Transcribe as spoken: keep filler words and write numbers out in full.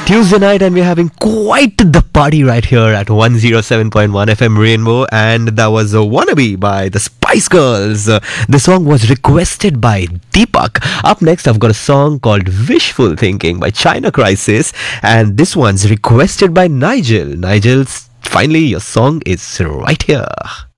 Tuesday night, and we're having quite the party right here at one oh seven point one F M Rainbow. And that was a Wannabe by the Spice Girls. Uh, the song was requested by Deepak. Up next, I've got a song called Wishful Thinking by China Crisis, and this one's requested by Nigel. Nigel, finally, your song is right here.